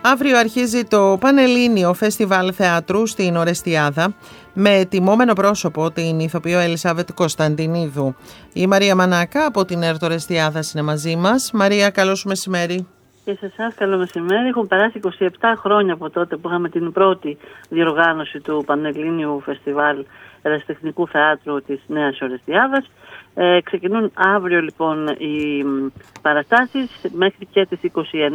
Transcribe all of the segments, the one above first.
Αύριο αρχίζει το Πανελλήνιο Φεστιβάλ Θεάτρου στην Ορεστιάδα με τιμόμενο πρόσωπο την ηθοποιό Ελισάβετ Κωνσταντινίδου. Η Μαρία Μανάκα από την ΕΡΤ Ορεστιάδας είναι μαζί μας. Μαρία, καλό σου μεσημέρι. Και σε εσάς καλό μεσημέρι. Έχουν περάσει 27 χρόνια από τότε που είχαμε την πρώτη διοργάνωση του Πανελλήνιου Φεστιβάλ Ερασιτεχνικού Θεάτρου της Νέας Ορεστιάδας. Ξεκινούν αύριο λοιπόν οι παραστάσεις μέχρι και τις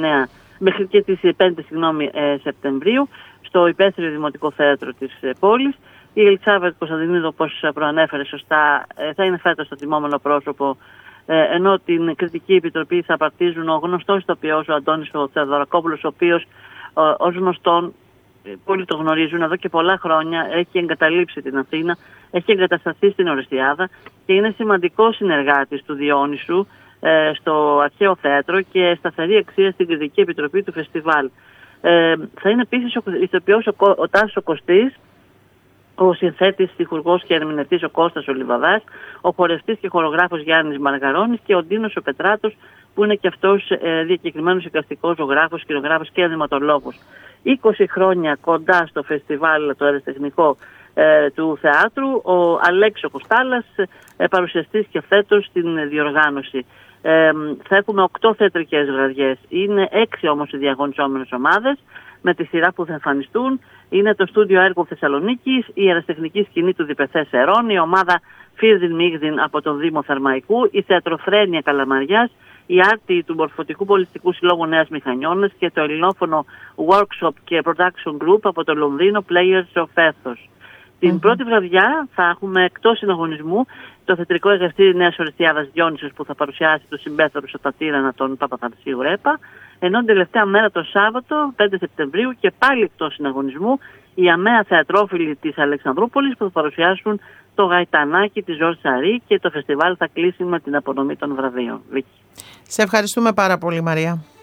5 Σεπτεμβρίου στο Υπαίθριο Δημοτικό Θέατρο της πόλης. Η Ελισάβετ Κωνσταντινίδου, όπως προανέφερε σωστά, θα είναι φέτος το τιμόμενο πρόσωπο, ενώ την κριτική επιτροπή θα απαρτίζουν ο γνωστός ηθοποιός ο Αντώνης ο Θεοδωρακόπουλος, ο οποίος ως γνωστόν, πολλοί το γνωρίζουν, εδώ και πολλά χρόνια έχει εγκαταλείψει την Αθήνα, έχει εγκατασταθεί στην Ορεστιάδα και είναι σημαντικός συνεργάτης του Διόνυσου στο Αρχαίο Θέατρο και σταθερή αξία στην κριτική επιτροπή του φεστιβάλ. Θα είναι επίσης ο ηθοποιός ο Τάσος Κωστής, ο συνθέτης, στιχουργός και ερμηνευτής ο Κώστας ο Λιβαδάς, ο χορευτής και χορογράφος Γιάννης Μαργαρώνης και ο Ντίνος ο Πετράτος, που είναι και αυτός διακεκριμένος εικαστικός ζωγράφος, σκηνογράφος και animatολόγος. 20 χρόνια κοντά στο φεστιβάλ το αεραστεχνικό του θεάτρου, ο Αλέξης Κοστάλας, παρουσιαστής και φέτος στην διοργάνωση. Θα έχουμε 8 θεατρικές βραδιές. Είναι 6 όμως οι διαγωνιζόμενες ομάδες με τη σειρά που θα εμφανιστούν. Είναι το Στούντιο Έργου Θεσσαλονίκης, η αεραστεχνική σκηνή του Διπεθέ Σερών, η ομάδα Φίρδιν Μίγδιν από τον Δήμο Θερμαϊκού, η Θεατροφρένεια Καλαμαριάς, η Άρτη του Μορφωτικού Πολιτιστικού Συλλόγου Νέας Μηχανιώνας και το ελληνόφωνο Workshop και Production Group από το Λονδίνο Players of Ethos. Την πρώτη βραδιά θα έχουμε εκτός συναγωνισμού το θεατρικό εργαστήρι Νέας Ορεστιάδας Διόνυσος, που θα παρουσιάσει τους συμπέθαρους στα τύρανα των Παπαθανασίου Ρέπα, ενώ την τελευταία μέρα το Σάββατο 5 Σεπτεμβρίου και πάλι εκτός συναγωνισμού οι αμαία θεατρόφιλοι της Αλεξανδρούπολης που θα παρουσιάσουν το Γαϊτανάκι της Ζορζ Σαρή και το φεστιβάλ θα κλείσει με την απονομή των βραβείων. Σε ευχαριστούμε πάρα πολύ, Μαρία.